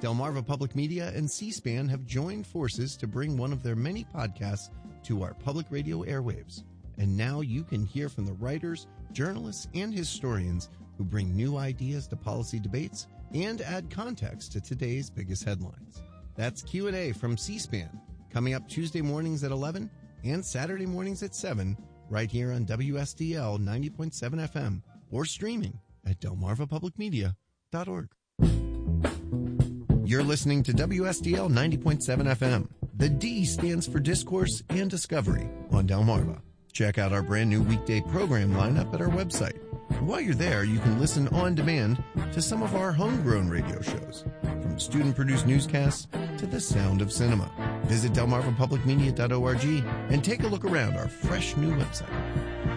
Delmarva Public Media and C-SPAN have joined forces to bring one of their many podcasts to our public radio airwaves. And now you can hear from the writers, journalists, and historians who bring new ideas to policy debates and add context to today's biggest headlines. That's Q&A from C-SPAN, coming up Tuesday mornings at 11 and Saturday mornings at 7, right here on WSDL 90.7 FM, or streaming at delmarvapublicmedia.org. You're listening to WSDL 90.7 FM. The D stands for Discourse and Discovery on Delmarva. Check out our brand new weekday program lineup at our website. While you're there, you can listen on demand to some of our homegrown radio shows, from student-produced newscasts to the sound of cinema. Visit delmarvapublicmedia.org and take a look around our fresh new website.